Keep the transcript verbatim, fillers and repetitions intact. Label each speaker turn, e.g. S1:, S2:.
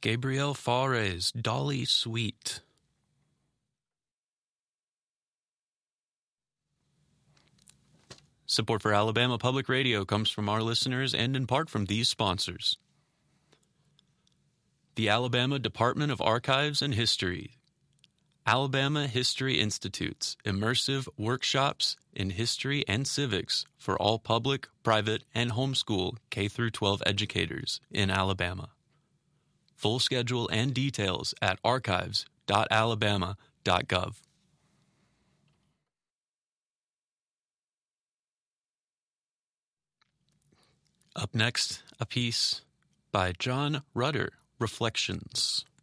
S1: Gabriel Fares, Dolly Sweet. Support for Alabama Public Radio comes from our listeners and in part from these sponsors. The Alabama Department of Archives and History. Alabama History Institutes, immersive workshops in history and civics for all public, private, and homeschool K through twelve educators in Alabama. Full schedule and details at archives dot alabama dot gov. Up next, a piece by John Rutter, Reflections.